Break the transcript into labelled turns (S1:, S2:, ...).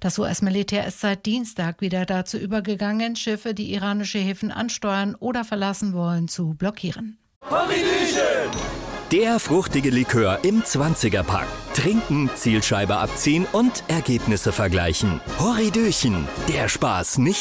S1: Das US-Militär ist seit Dienstag wieder dazu übergegangen, Schiffe, die iranische Häfen ansteuern oder verlassen wollen, zu blockieren.
S2: Der fruchtige Likör im 20er-Pack. Trinken, Zielscheibe abziehen und Ergebnisse vergleichen. Horridöchen, der Spaß nicht